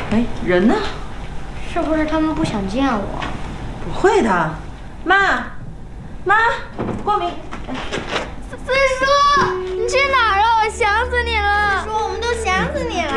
哎，人呢？ 是不是他们不想见我？ 不会的，妈，光明， 四叔。